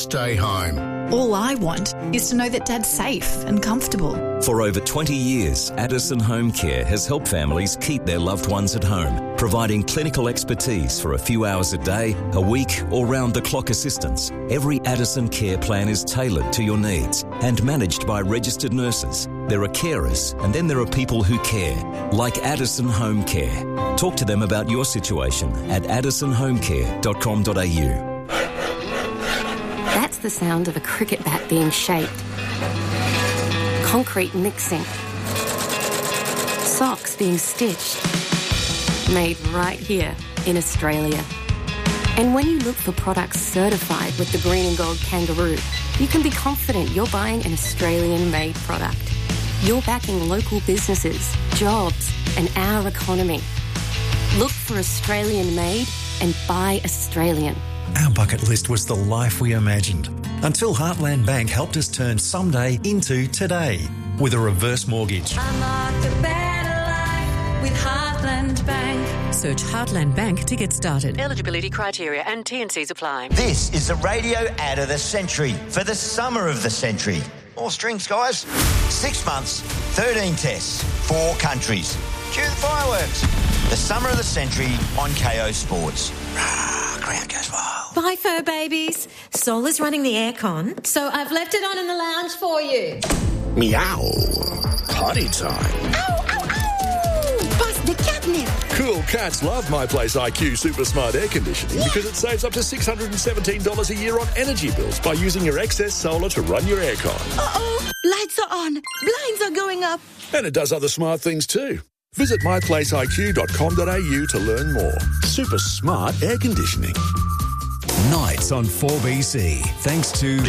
stay home. All I want is to know that Dad's safe and comfortable. For over 20 years, Addison Home Care has helped families keep their loved ones at home, providing clinical expertise for a few hours a day, a week, or round-the-clock assistance. Every Addison care plan is tailored to your needs and managed by registered nurses. There are carers, and then there are people who care, like Addison Home Care. Talk to them about your situation at addisonhomecare.com.au. That's the sound of a cricket bat being shaped. Concrete mixing. Socks being stitched. Made right here in Australia. And when you look for products certified with the Green and Gold Kangaroo, you can be confident you're buying an Australian-made product. You're backing local businesses, jobs, and our economy. Look for Australian-made and buy Australian. Our bucket list was the life we imagined, until Heartland Bank helped us turn someday into today with a reverse mortgage. Unlock the better life with Heartland Bank. Search Heartland Bank to get started. Eligibility criteria and T&Cs apply. This is the radio ad of the century for the summer of the century. All strings, guys. 6 months, 13 tests, 4 countries. Cue the fireworks. The summer of the century on KO Sports. Ground goes wild. Bye, fur babies. Sol is running the aircon, so I've left it on in the lounge for you. Meow. Potty time. Ow, ow, ow! Bust the catnip. Cool cats love My Place IQ Super Smart Air Conditioning because it saves up to $617 a year on energy bills by using your excess solar to run your aircon. Uh-oh. Lights are on. Blinds are going up. And it does other smart things too. Visit myplaceiq.com.au to learn more. Super smart air conditioning. Nights on 4BC, thanks to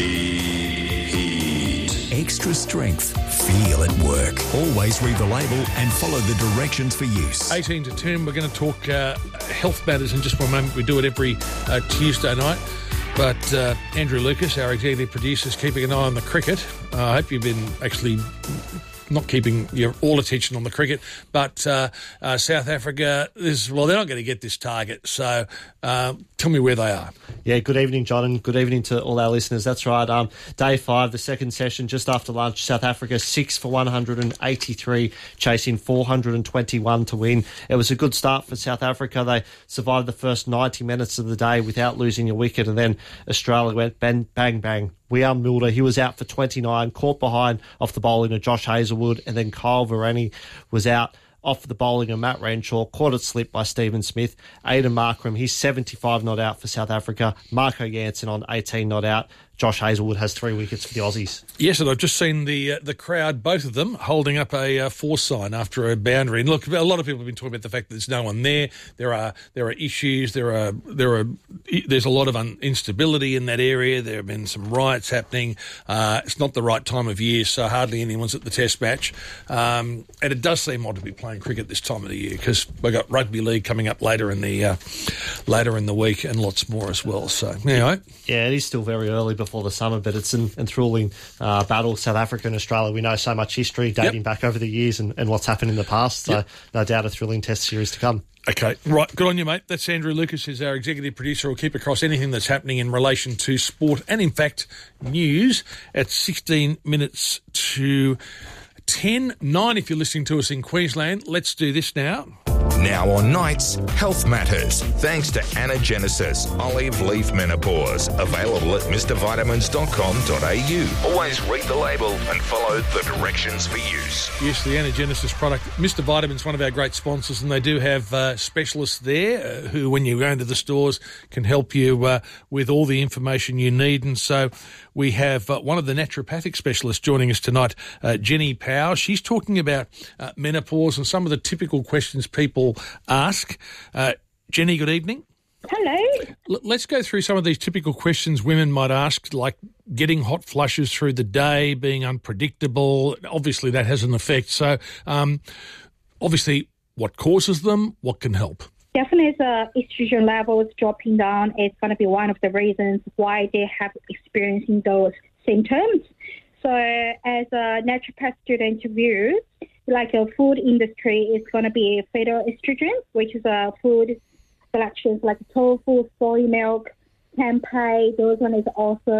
Extra Strength. Feel at work. Always read the label and follow the directions for use. 18 to 10, we're going to talk health matters in just one moment. We do it every Tuesday night. But Andrew Lucas, our executive producer, is keeping an eye on the cricket. I hope you've been actually not keeping your all attention on the cricket, but South Africa, they're not going to get this target. So tell me where they are. Yeah, good evening, John, and good evening to all our listeners. That's right. Day 5, the second session, just after lunch, South Africa 6 for 183, chasing 421 to win. It was a good start for South Africa. They survived the first 90 minutes of the day without losing a wicket, and then Australia went bang, bang. Wiaan Mulder, he was out for 29, caught behind off the bowling of Josh Hazlewood, and then Kyle Varane was out off the bowling of Matt Renshaw, caught it slip by Stephen Smith. Aiden Markram, he's 75 not out for South Africa. Marco Jansen on 18 not out. Josh Hazlewood has 3 wickets for the Aussies. Yes, and I've just seen the crowd, both of them, holding up a force sign after a boundary. And look, a lot of people have been talking about the fact that there's no one there. There are issues. There's a lot of instability in that area. There have been some riots happening. It's not the right time of year, so hardly anyone's at the Test match. And it does seem odd to be playing cricket this time of the year because we've got rugby league coming up later in the week and lots more as well. So anyway, yeah, it is still very early before the summer, but it's an enthralling battle. South Africa and Australia, we know so much history dating back over the years and what's happened in the past, so no doubt a thrilling Test series to come. Okay, right, good on you, mate. That's Andrew Lucas, who's our executive producer. We'll keep across anything that's happening in relation to sport and, in fact, news at 16 minutes to 10:09 if you're listening to us in Queensland. Let's do this now. Now on Nights, Health Matters, thanks to Anagenesis Olive Leaf Menopause, available at mrvitamins.com.au. Always read the label and follow the directions for use. Yes, the Anagenesis product. Mr. Vitamins, one of our great sponsors, and they do have specialists there who, when you go into the stores, can help you with all the information you need. And so we have one of the naturopathic specialists joining us tonight, Jenny Powell. She's talking about menopause and some of the typical questions people ask. Jenny, good evening. Hello. Let's go through some of these typical questions women might ask, like getting hot flushes through the day, being unpredictable. Obviously, that has an effect. So, obviously, what causes them? What can help? Definitely, the estrogen levels dropping down is going to be one of the reasons why they have experiencing those symptoms. So, as a naturopath student view, like a food industry is going to be phytoestrogen, which is a food selections like tofu, soy milk, tempeh. Those one is also